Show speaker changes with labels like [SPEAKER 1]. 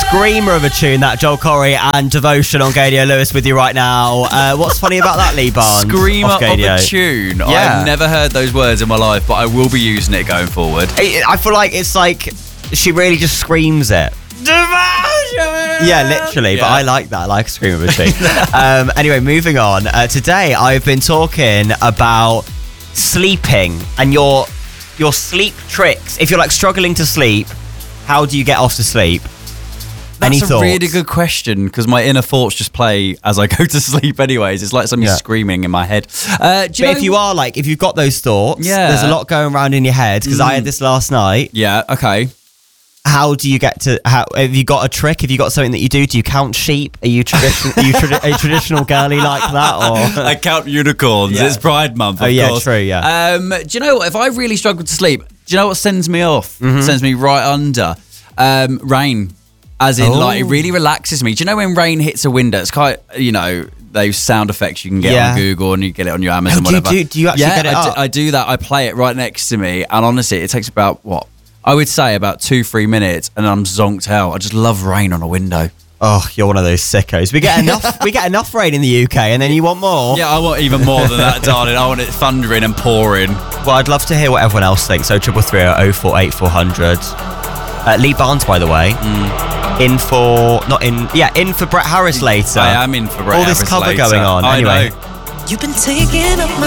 [SPEAKER 1] screamer of a tune, that Joel Corey and Devotion on Gadio Lewis with you right now. What's funny about that, Lee Barnes?
[SPEAKER 2] Screamer of a tune.
[SPEAKER 1] Yeah.
[SPEAKER 2] I've never heard those words in my life, but I will be using it going forward.
[SPEAKER 1] I feel like it's like she really just screams it.
[SPEAKER 2] Devotion!
[SPEAKER 1] Yeah, literally.
[SPEAKER 2] Yeah.
[SPEAKER 1] But I like that. I like a screamer of a tune. Anyway, moving on. Today, I've been talking about sleeping and your sleep tricks. If you're like struggling to sleep, how do you get off to sleep? Any
[SPEAKER 2] That's a
[SPEAKER 1] thoughts?
[SPEAKER 2] really good question, because my inner thoughts just play as I go to sleep anyways. It's like something screaming in my head.
[SPEAKER 1] But if you've got those thoughts, there's a lot going around in your head, because I had this last night.
[SPEAKER 2] Yeah, okay.
[SPEAKER 1] How do you get to... have you got a trick? Have you got something that you do? Do you count sheep? Are you a traditional girly like that? Or?
[SPEAKER 2] I count unicorns. Yeah. It's Pride Month, of course.
[SPEAKER 1] True, yeah.
[SPEAKER 2] Do you know what? If I really struggle to sleep, do you know what sends me off? Sends me right under? Rain. As in, like, it really relaxes me. Do you know when rain hits a window? It's quite, those sound effects you can get on Google, and you get it on your Amazon, whatever.
[SPEAKER 1] Do you actually get it up?
[SPEAKER 2] I do that. I play it right next to me, and honestly, it takes about, I would say about 2-3 minutes, and I'm zonked out. I just love rain on a window.
[SPEAKER 1] Oh, you're one of those sickos. We get enough rain in the UK, and then you want more.
[SPEAKER 2] Yeah, I want even more than that, darling. I want it thundering and pouring.
[SPEAKER 1] Well, I'd love to hear what everyone else thinks. So 333 048 400. Lee Barnes, by the way, in for Brett Harris later.
[SPEAKER 2] I am in for Brett Harris later.
[SPEAKER 1] All this cover going on. Anyway.
[SPEAKER 2] I know.
[SPEAKER 3] You've been taking up my